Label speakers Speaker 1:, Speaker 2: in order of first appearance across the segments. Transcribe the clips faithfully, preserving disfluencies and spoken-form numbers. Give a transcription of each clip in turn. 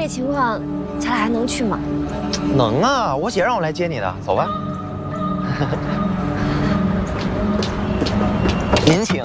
Speaker 1: 情况，咱俩还能去吗？
Speaker 2: 能啊，我姐让我来接你的，走吧。您请。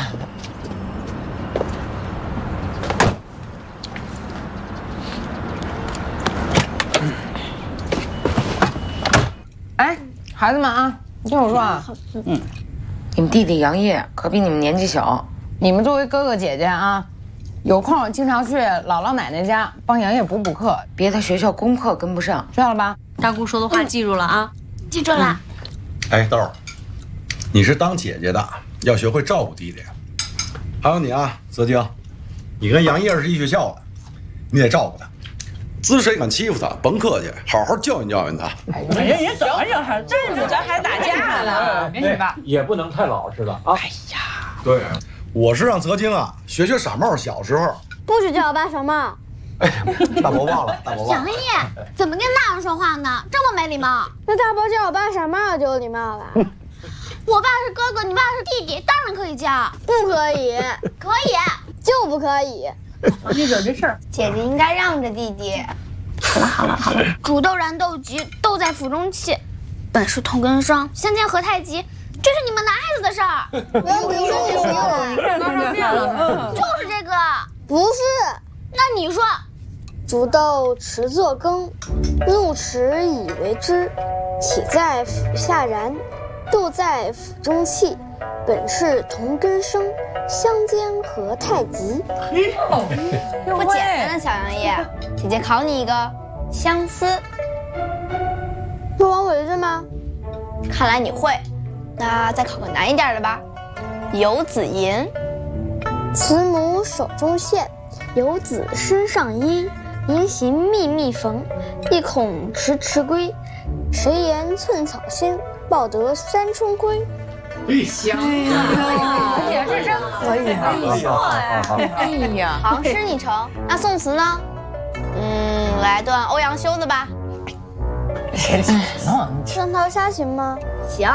Speaker 3: 哎，孩子们啊，你听我说啊，嗯，
Speaker 4: 你们弟弟杨烨可比你们年纪小，
Speaker 3: 你们作为哥哥姐姐啊，有空经常去姥姥奶奶家帮杨烨补补课，
Speaker 4: 别的学校功课跟不上，
Speaker 3: 知道了吧？
Speaker 5: 大姑说的话记住了啊，
Speaker 1: 记住了。
Speaker 6: 哎，豆儿，你是当姐姐的，要学会照顾弟弟。还有你啊，泽京，你跟杨烨是一学校的，你得照顾他。滋谁敢欺负他，甭客气，好好教训教训他。
Speaker 7: 哎呀，你怎么这还这你这还打架了？
Speaker 3: 没事吧？
Speaker 8: 也不能太老实了啊！
Speaker 7: 哎呀，
Speaker 6: 对，我是让泽京啊学学傻帽小时候。
Speaker 1: 不许叫我爸傻帽。
Speaker 6: 哎，大伯忘了，大伯忘
Speaker 1: 杨
Speaker 6: 了。
Speaker 1: 烨，怎么跟大人说话呢？这么没礼貌。那大伯叫我爸傻帽就有礼貌了。我爸是哥哥，你爸是弟弟，当然可以叫。不可以。可以。就不可以。
Speaker 7: 你惹这事儿，
Speaker 1: 姐姐应该让着弟弟。好了好了好了，煮豆燃豆萁，豆在釜中泣，本是同根生，相煎何太急，这是你们男孩子的事儿。不要不要不要！
Speaker 7: 你看刚上变了，
Speaker 1: 就是这个。不是。那你说，煮豆持作羹，怒齿以为汁，起在釜下燃，豆在釜中泣，本是同根生，相煎何太急。不简单的小杨烨，姐姐考你一个相思。不往回是吗？看来你会，那再考个难一点的吧。游子吟，慈母手中线，游子身上衣。临行密密缝，意恐迟迟归。谁言寸草心，报得三春归。
Speaker 3: 行啊，也是真可以啊，不错呀。哎呀，
Speaker 1: 唐诗你成，那宋词呢？嗯，来段欧阳修的吧。
Speaker 3: 行行，
Speaker 1: 让他瞎行吗？行。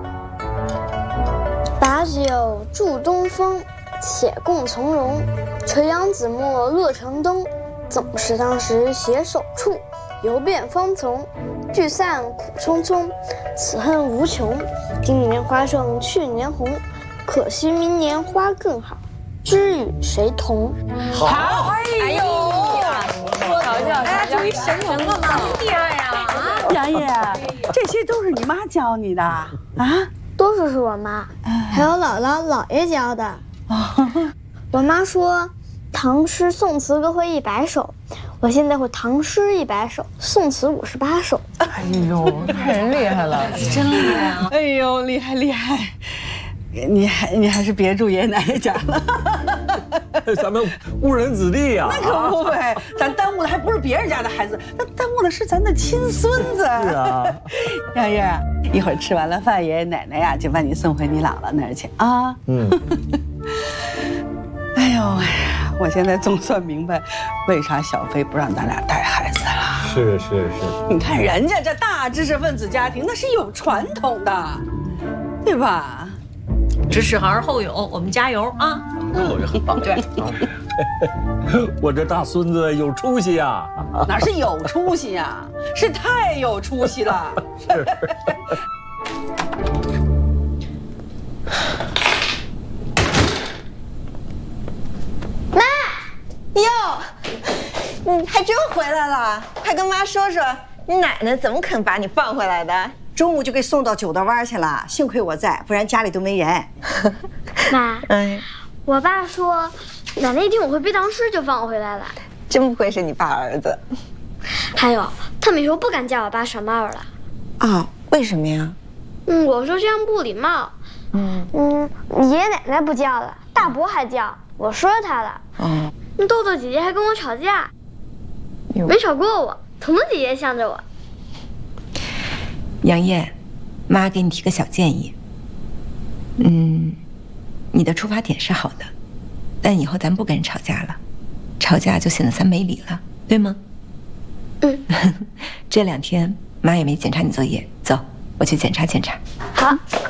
Speaker 1: 把酒祝东风，且共从容。垂杨紫陌乐成东。总是当时携手处，游遍芳丛。聚散苦匆匆，此恨无穷。今年花胜去年红，可惜明年花更好，知与谁同？
Speaker 3: 好，哎呦，
Speaker 7: 瞧瞧，
Speaker 3: 哎，终于神童了嘛，厉害呀！啊，
Speaker 7: 杨烨，这些都是你妈教你的啊？
Speaker 1: 多数是我妈，还有姥姥姥爷教的。我妈说，唐诗宋词各会一百首，我现在会唐诗一百首，宋词五十八首。
Speaker 3: 哎呦，太厉害了，真厉害啊！
Speaker 7: 哎呦，厉害厉害！你还你还是别住爷爷奶奶家了，
Speaker 8: 咱们误人子弟呀！
Speaker 7: 那可不呗，咱耽误的还不是别人家的孩子，那耽误的是咱的亲孙子。
Speaker 8: 是啊，
Speaker 7: 杨烨，一会儿吃完了饭，爷爷奶奶呀就把你送回你姥姥那儿去啊。嗯。哎呦哎呀，我现在总算明白，为啥小飞不让咱俩带孩子了。
Speaker 8: 是是是，
Speaker 7: 你看人家这大知识分子家庭，那是有传统的，对吧？
Speaker 5: 知识而后勇，我们加油啊！
Speaker 6: 后也很棒。
Speaker 5: 对，
Speaker 8: 我这大孙子有出息呀！
Speaker 7: 哪是有出息呀，是太有出息了。
Speaker 8: 是。
Speaker 9: 哟，你还真回来了！快跟妈说说，你奶奶怎么肯把你放回来的？
Speaker 10: 中午就给送到九道湾去了，幸亏我在，不然家里都没人。
Speaker 1: 妈，
Speaker 9: 哎，
Speaker 1: 我爸说，奶奶一听我会背唐诗就放我回来了。
Speaker 9: 真不愧是你爸儿子。
Speaker 1: 还有，他们以后不敢叫我爸傻帽了。
Speaker 9: 啊？为什么呀？
Speaker 1: 嗯，我说这样不礼貌。嗯嗯，爷爷奶奶不叫了，大伯还叫，我说他了。哦。豆豆姐姐还跟我吵架，没吵过我，彤彤姐姐向着我。
Speaker 4: 杨烨，妈给你提个小建议。嗯，你的出发点是好的，但以后咱不跟人吵架了，吵架就显得咱没理了，对吗？嗯。这两天妈也没检查你作业，走，我去检查检查。
Speaker 1: 好。